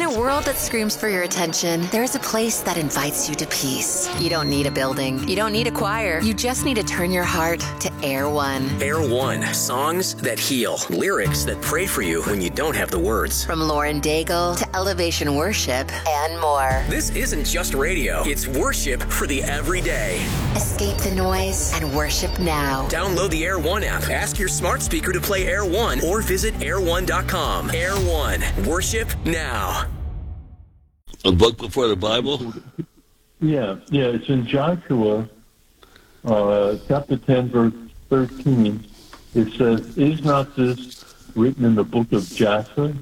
a world that screams for your attention, there's a place that invites you to peace. You don't need a building. You don't need a choir. You just need to turn your heart to Air One. Air One, songs that heal, lyrics that pray for you when you don't have the words. From Lauren Daigle to Elevation Worship and more. This isn't just radio. It's worship for the everyday. Escape the noise and worship now. Download the Air One app. Ask your smart speaker to play Air One or visit air1.com. Air One, worship now. A book before the Bible? Yeah, it's in Joshua, chapter 10, verse 13. It says, "Is not this written in the book of Jasher?"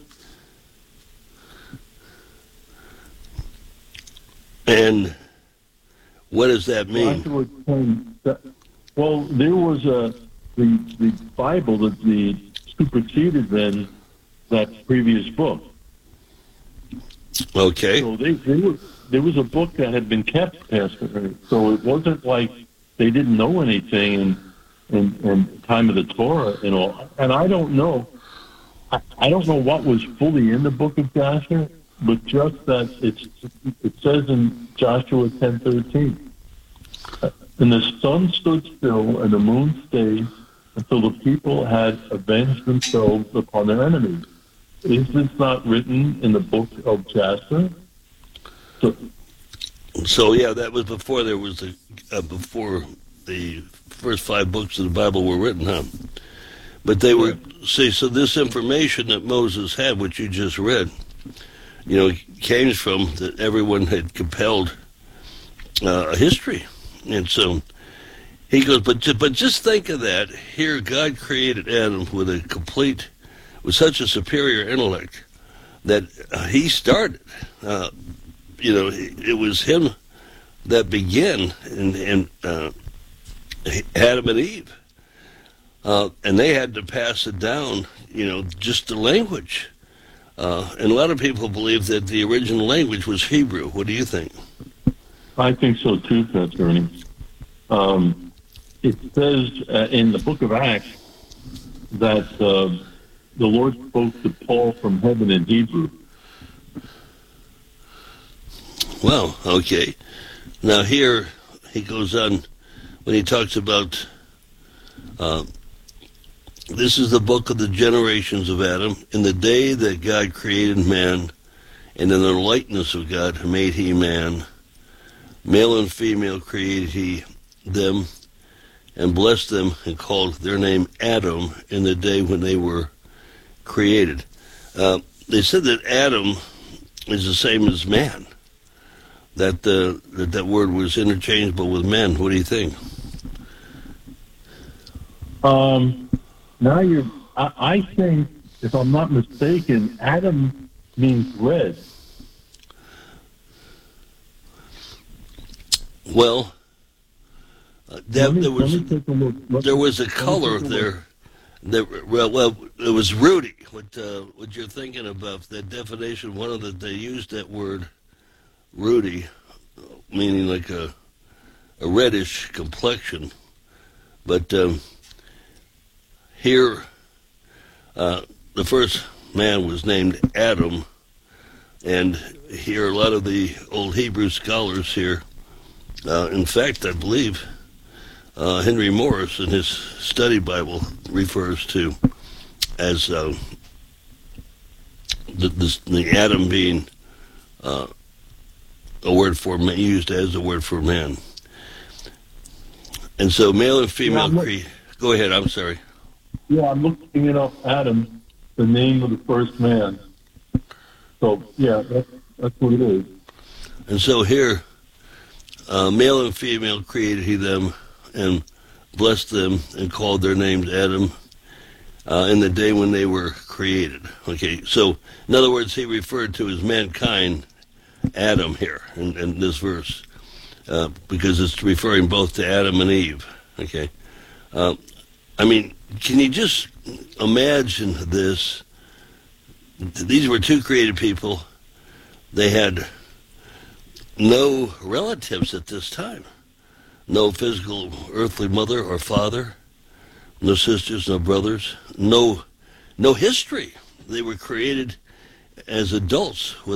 And what does that mean? Joshua 10, well, there was the Bible that superseded then that previous book. Okay. So there was a book that had been kept, Pastor. So it wasn't like they didn't know anything in time of the Torah and all. And I don't know. I don't know what was fully in the book of Joshua, but just that it says in Joshua 10:13, "And the sun stood still and the moon stayed until the people had avenged themselves upon their enemies. Is this not written in the book of Jasher?" So yeah, that was before there was before the first 5 books of the Bible were written, huh? But they were so this information that Moses had, which you just read, came from that everyone had compelled a history, and so he goes. But just think of that. Here, God created Adam with such a superior intellect that he started. It was him that began in Adam and Eve. And they had to pass it down, just the language. And a lot of people believe that the original language was Hebrew. What do you think? I think so too, Pastor Ernie. It says in the book of Acts that the Lord spoke to Paul from heaven in Hebrew. Well, okay. Now here he goes on when he talks about this is the book of the generations of Adam. In the day that God created man, and in the likeness of God made he man. Male and female created he them, and blessed them, and called their name Adam in the day when they were created. They said that Adam is the same as man. That word was interchangeable with men. What do you think? I think, if I'm not mistaken, Adam means red. Well, there was a color there. Well, it was ruddy. What you're thinking about, that definition, one of they used that word ruddy, meaning like a reddish complexion. But here, the first man was named Adam, and here a lot of the old Hebrew scholars here, in fact, I believe Henry Morris in his study Bible refers to as the Adam being a word for man, used as a word for man. And so male and female go ahead, I'm sorry. Yeah, I'm looking it up, Adam, the name of the first man. So, yeah, that's what it is. And so here, male and female created he them, and blessed them, and called their names Adam, in the day when they were created. Okay, so in other words, he referred to as mankind, Adam here in this verse, because it's referring both to Adam and Eve. Okay, can you just imagine this? These were 2 created people. They had no relatives at this time. No physical earthly mother or father. No sisters, no brothers. No history. They were created as adults with